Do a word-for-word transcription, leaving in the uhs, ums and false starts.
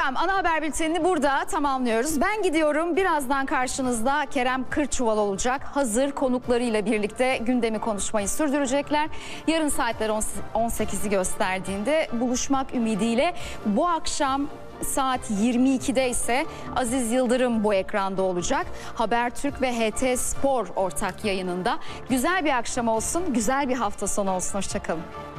Efendim ana haber bültenini burada tamamlıyoruz. Ben gidiyorum. Birazdan karşınızda Kerem Kırçuval olacak. Hazır konuklarıyla birlikte gündemi konuşmayı sürdürecekler. Yarın saatler on sekizi gösterdiğinde buluşmak ümidiyle bu akşam saat yirmi ikide ise Aziz Yıldırım bu ekranda olacak. Habertürk ve H T Spor ortak yayınında. Güzel bir akşam olsun, güzel bir hafta sonu olsun. Hoşça kalın.